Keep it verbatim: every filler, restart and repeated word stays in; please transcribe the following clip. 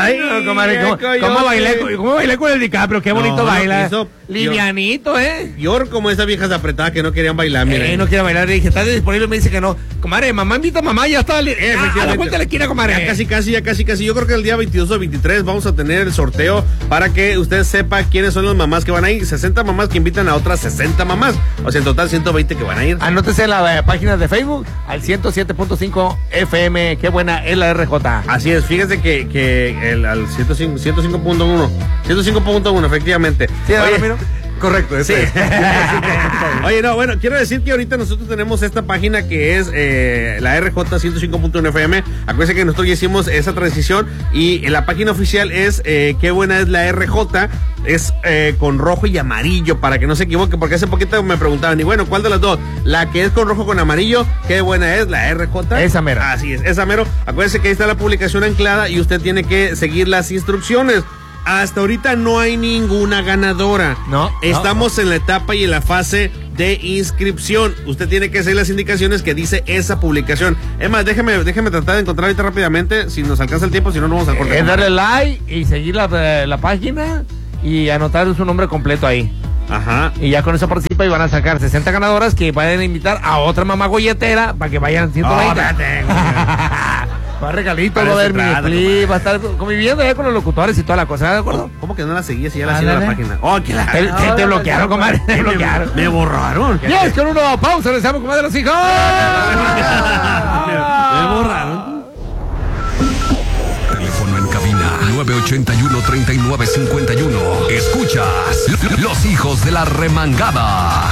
Ay, no, comadre, ¿cómo, cómo, bailé, ¿cómo bailé con el DiCaprio? Qué bonito no, baila. Eso, livianito, yo, ¿eh? Yo como esas viejas apretadas que no querían bailar, mire. Eh, no quiere bailar, le dije, está disponible, me dice que no. Comadre, mamá invita a mamá, ya está. Eh, ah, a la vuelta de la esquina, comadre. Ya casi, casi, ya casi, casi. Yo creo que el día veintidós o veintitrés vamos a tener el sorteo para que usted sepa quiénes son las mamás que van a ir. sesenta mamás que invitan a otras sesenta mamás. O sea, en total ciento veinte que van a ir. Anótese en la eh, página de Facebook al ciento siete punto cinco F M. Qué buena es la R J. Así es, fíjese que, que el, al ciento cinco punto uno. ciento cinco punto uno, efectivamente. Sí, Oye, correcto, sí. Oye, no, bueno, quiero decir que ahorita nosotros tenemos esta página que es eh, la R J ciento cinco punto uno F M. Acuérdense que nosotros ya hicimos esa transición y la página oficial es eh, qué buena es la R J. Es eh, con rojo y amarillo, para que no se equivoque, porque hace poquito me preguntaban, y bueno, ¿cuál de las dos? La que es con rojo con amarillo, qué buena es, la R J. Esa mero. Así es, esa mero. Acuérdense que ahí está la publicación anclada y usted tiene que seguir las instrucciones. Hasta ahorita no hay ninguna ganadora. No. Estamos no. en la etapa y en la fase de inscripción. Usted tiene que seguir las indicaciones que dice esa publicación. Es más, déjeme, déjeme tratar de encontrar ahorita rápidamente, si nos alcanza el tiempo, si no, no vamos a cortar. Es darle like y seguir la, la página y anotar su nombre completo ahí. Ajá. Y ya con eso participa y van a sacar sesenta ganadoras que pueden invitar a otra mamá golletera para que vayan ciento veinte. Oh, va regalito, va a ver mi clip, va a estar conviviendo ya con los locutores y toda la cosa, ¿de acuerdo? ¿Cómo que no la seguía si ya la hacía en la página? Oh, que la... Te, te, te bloquearon, comadre, te bloquearon. Me borraron. Y es con uno, pausa, regresamos, comadre, los hijos. Me borraron. Teléfono en cabina nueve ochenta y uno, treinta y nueve cincuenta y uno. Escuchas Los Hijos de la Remangada.